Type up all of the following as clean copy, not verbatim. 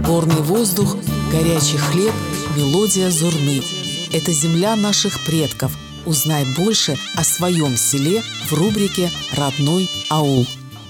Горный воздух, горячий хлеб, мелодия зурны. Это земля наших предков. Узнай больше о своем селе в рубрике «Родной аул».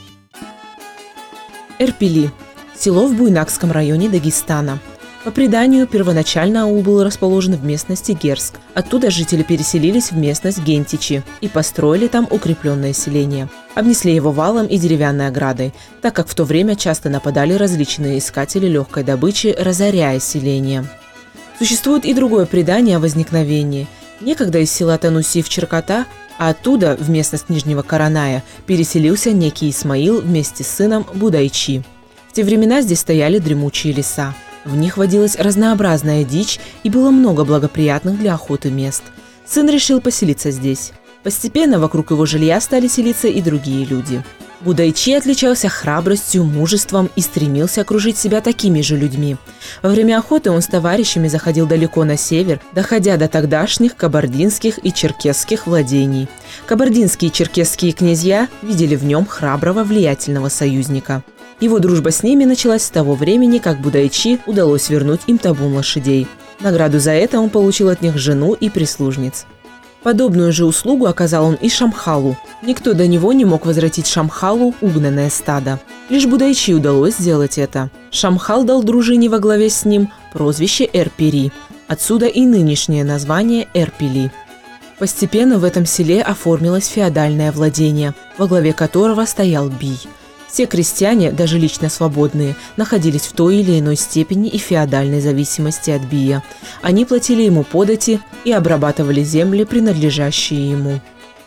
Эрпили – село в Буйнакском районе Дагестана. По преданию, первоначально аул был расположен в местности Герск. Оттуда жители переселились в местность Гентичи и построили там укрепленное селение. Обнесли его валом и деревянной оградой, так как в то время часто нападали различные искатели легкой добычи, разоряя селение. Существует и другое предание о возникновении. Некогда из села Тануси-Черкота, а оттуда, в местность Нижнего Караная, переселился некий Исмаил вместе с сыном Будайчи. В те времена здесь стояли дремучие леса. В них водилась разнообразная дичь и было много благоприятных для охоты мест. Сын решил поселиться здесь. Постепенно вокруг его жилья стали селиться и другие люди. Будайчи отличался храбростью, мужеством и стремился окружить себя такими же людьми. Во время охоты он с товарищами заходил далеко на север, доходя до тогдашних кабардинских и черкесских владений. Кабардинские и черкесские князья видели в нем храброго, влиятельного союзника. Его дружба с ними началась с того времени, как Будайчи удалось вернуть им табун лошадей. Награду за это он получил от них жену и прислужниц. Подобную же услугу оказал он и Шамхалу. Никто до него не мог возвратить Шамхалу угнанное стадо. Лишь Будайчи удалось сделать это. Шамхал дал дружине во главе с ним прозвище Эрпири, отсюда и нынешнее название Эрпили. Постепенно в этом селе оформилось феодальное владение, во главе которого стоял бий. Все крестьяне, даже лично свободные, находились в той или иной степени и феодальной зависимости от бия. Они платили ему подати и обрабатывали земли, принадлежащие ему.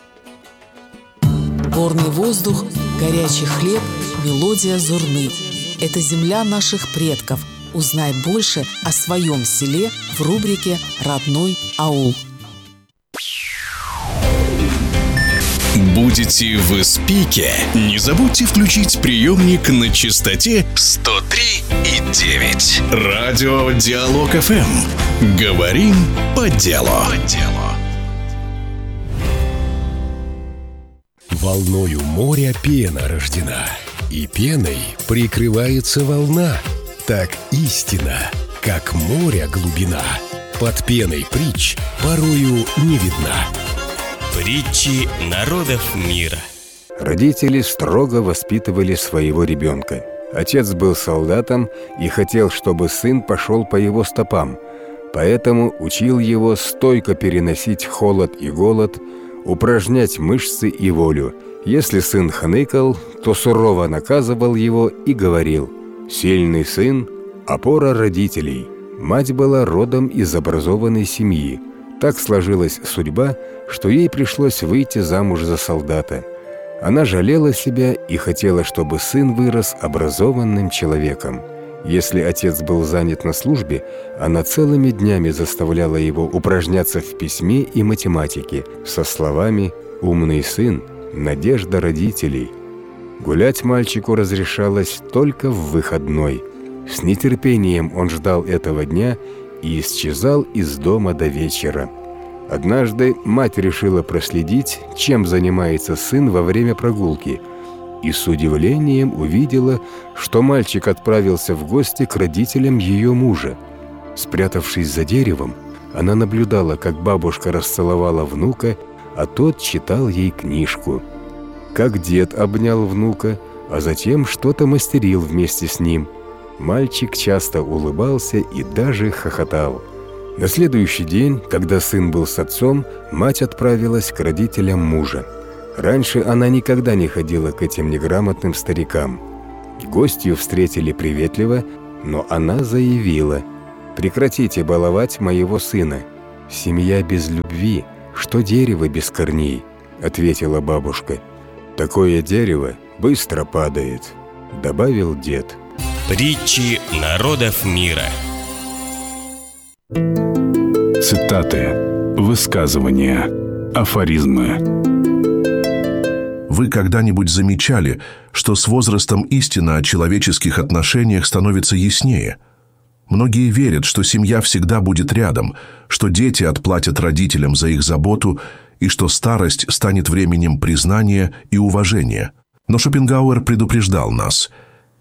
Горный воздух, горячий хлеб, мелодия зурны. Это земля наших предков. Узнай больше о своем селе в рубрике «Родной аул». Будете в Испике? Не забудьте включить приемник на частоте 103,9. Радио Диалог ФМ. Говорим по делу. Волною моря пена рождена, и пеной прикрывается волна. Так истина, как море глубина, под пеной притч порою не видна. Притчи народов мира. Родители строго воспитывали своего ребенка. Отец был солдатом и хотел, чтобы сын пошел по его стопам, поэтому учил его стойко переносить холод и голод, упражнять мышцы и волю. Если сын хныкал, то сурово наказывал его и говорил: «Сильный сын – опора родителей». Мать была родом из образованной семьи. Так сложилась судьба, что ей пришлось выйти замуж за солдата. Она жалела себя и хотела, чтобы сын вырос образованным человеком. Если отец был занят на службе, она целыми днями заставляла его упражняться в письме и математике со словами «Умный сын – надежда родителей». Гулять мальчику разрешалось только в выходной. С нетерпением он ждал этого дня и исчезал из дома до вечера. Однажды мать решила проследить, чем занимается сын во время прогулки, и с удивлением увидела, что мальчик отправился в гости к родителям ее мужа. Спрятавшись за деревом, она наблюдала, как бабушка расцеловала внука, а тот читал ей книжку. Как дед обнял внука, а затем что-то мастерил вместе с ним. Мальчик часто улыбался и даже хохотал. На следующий день, когда сын был с отцом, мать отправилась к родителям мужа. Раньше она никогда не ходила к этим неграмотным старикам. Гостью встретили приветливо, но она заявила: «Прекратите баловать моего сына. Семья без любви, что дерево без корней», — ответила бабушка. «Такое дерево быстро падает», — добавил дед. Притчи народов мира. Цитаты, высказывания, афоризмы. Вы когда-нибудь замечали, что с возрастом истина о человеческих отношениях становится яснее? Многие верят, что семья всегда будет рядом, что дети отплатят родителям за их заботу и что старость станет временем признания и уважения. Но Шопенгауэр предупреждал нас: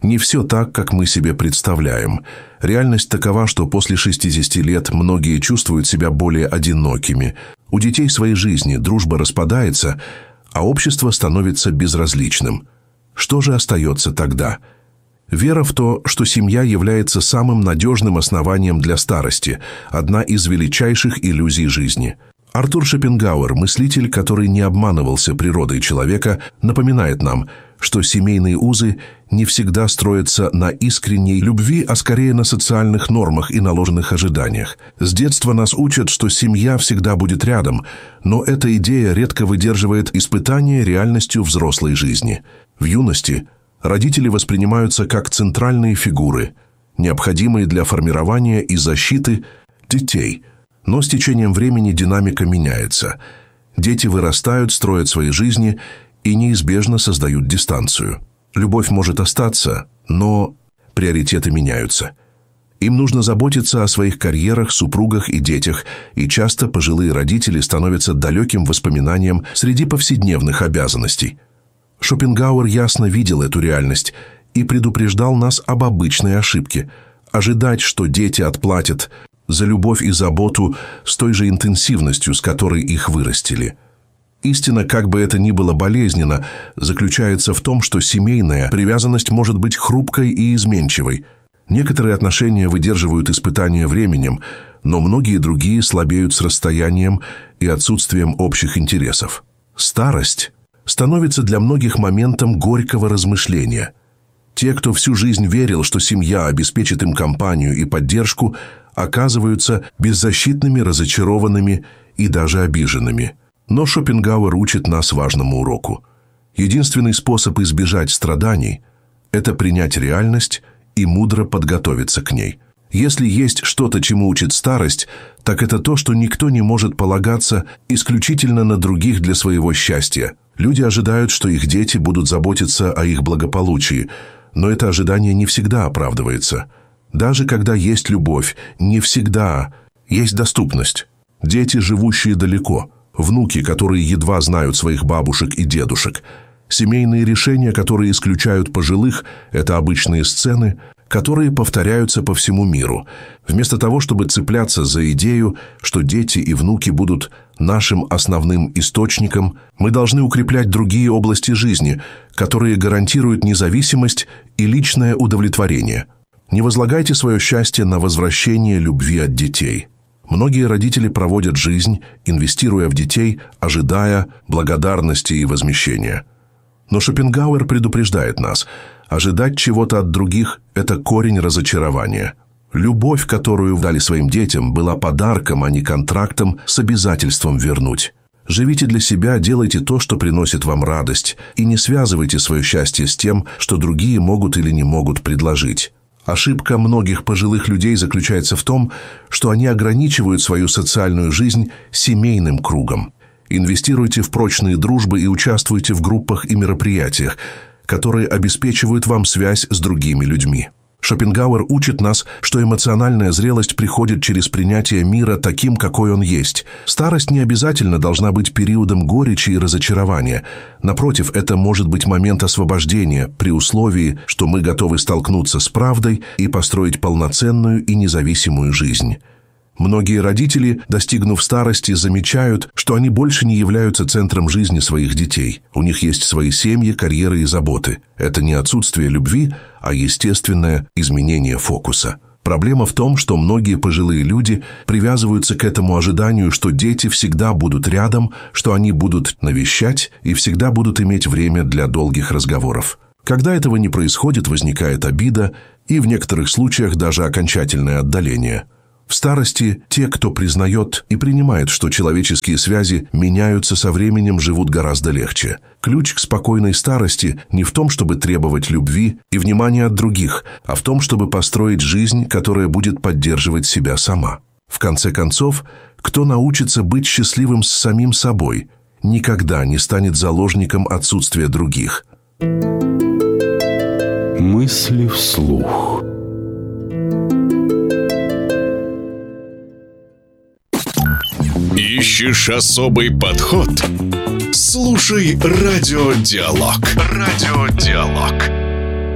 Не все так, как мы себе представляем. Реальность такова, что после 60 лет многие чувствуют себя более одинокими. У детей своей жизни, дружба распадается, а общество становится безразличным. Что же остается тогда? Вера в то, что семья является самым надежным основанием для старости, одна из величайших иллюзий жизни. Артур Шопенгауэр, мыслитель, который не обманывался природой человека, напоминает нам, что семейные узы не всегда строятся на искренней любви, а скорее на социальных нормах и наложенных ожиданиях. С детства нас учат, что семья всегда будет рядом, но эта идея редко выдерживает испытания реальностью взрослой жизни. В юности родители воспринимаются как центральные фигуры, необходимые для формирования и защиты детей. Но с течением времени динамика меняется. Дети вырастают, строят свои жизни и неизбежно создают дистанцию. Любовь может остаться, но приоритеты меняются. Им нужно заботиться о своих карьерах, супругах и детях, и часто пожилые родители становятся далеким воспоминанием среди повседневных обязанностей. Шопенгауэр ясно видел эту реальность и предупреждал нас об обычной ошибке – ожидать, что дети отплатят за любовь и заботу с той же интенсивностью, с которой их вырастили. Истина, как бы это ни было болезненно, заключается в том, что семейная привязанность может быть хрупкой и изменчивой. Некоторые отношения выдерживают испытания временем, но многие другие слабеют с расстоянием и отсутствием общих интересов. Старость становится для многих моментом горького размышления. Те, кто всю жизнь верил, что семья обеспечит им компанию и поддержку, оказываются беззащитными, разочарованными и даже обиженными. Но Шопенгауэр учит нас важному уроку. Единственный способ избежать страданий – это принять реальность и мудро подготовиться к ней. Если есть что-то, чему учит старость, так это то, что никто не может полагаться исключительно на других для своего счастья. Люди ожидают, что их дети будут заботиться о их благополучии, но это ожидание не всегда оправдывается. Даже когда есть любовь, не всегда есть доступность. Дети, живущие далеко, внуки, которые едва знают своих бабушек и дедушек. Семейные решения, которые исключают пожилых, это обычные сцены, которые повторяются по всему миру. Вместо того, чтобы цепляться за идею, что дети и внуки будут нашим основным источником, мы должны укреплять другие области жизни, которые гарантируют независимость и личное удовлетворение. Не возлагайте свое счастье на возвращение любви от детей. Многие родители проводят жизнь, инвестируя в детей, ожидая благодарности и возмещения. Но Шопенгауэр предупреждает нас, ожидать чего-то от других – это корень разочарования. Любовь, которую дали своим детям, была подарком, а не контрактом с обязательством вернуть. Живите для себя, делайте то, что приносит вам радость, и не связывайте свое счастье с тем, что другие могут или не могут предложить. Ошибка многих пожилых людей заключается в том, что они ограничивают свою социальную жизнь семейным кругом. Инвестируйте в прочные дружбы и участвуйте в группах и мероприятиях, которые обеспечивают вам связь с другими людьми. Шопенгауэр учит нас, что эмоциональная зрелость приходит через принятие мира таким, какой он есть. Старость не обязательно должна быть периодом горечи и разочарования. Напротив, это может быть момент освобождения, при условии, что мы готовы столкнуться с правдой и построить полноценную и независимую жизнь. Многие родители, достигнув старости, замечают, что они больше не являются центром жизни своих детей. У них есть свои семьи, карьеры и заботы. Это не отсутствие любви, а естественное изменение фокуса. Проблема в том, что многие пожилые люди привязываются к этому ожиданию, что дети всегда будут рядом, что они будут навещать и всегда будут иметь время для долгих разговоров. Когда этого не происходит, возникает обида и в некоторых случаях даже окончательное отдаление. В старости те, кто признает и принимает, что человеческие связи меняются со временем, живут гораздо легче. Ключ к спокойной старости не в том, чтобы требовать любви и внимания от других, а в том, чтобы построить жизнь, которая будет поддерживать себя сама. В конце концов, кто научится быть счастливым с самим собой, никогда не станет заложником отсутствия других. Мысли вслух. Ищешь особый подход? Слушай «Радиодиалог». «Радиодиалог».